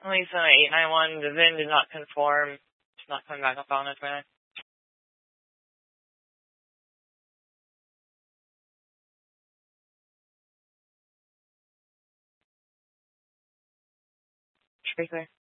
Lisa 891, the VIN did not conform. It's not coming back up on its way. Should be clear.